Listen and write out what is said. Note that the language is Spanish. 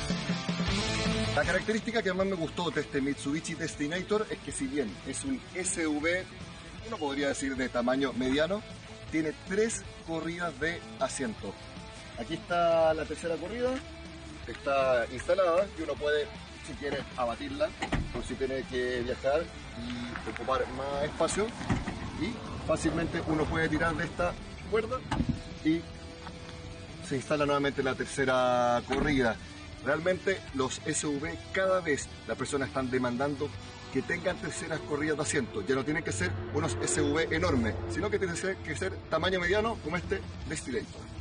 La característica que más me gustó de este Mitsubishi Destinator es que si bien es un SUV, uno podría decir de tamaño mediano, tiene 3 corridas de asiento. Aquí está la tercera corrida, está instalada y uno puede, si quiere, abatirla por si tiene que viajar y ocupar más espacio, y fácilmente uno puede tirar de esta cuerda y se instala nuevamente la tercera corrida. Realmente los SUV cada vez las personas están demandando que tengan terceras corridas de asiento. Ya no tienen que ser unos SUV enormes, sino que tienen que ser tamaño mediano como este Destinator.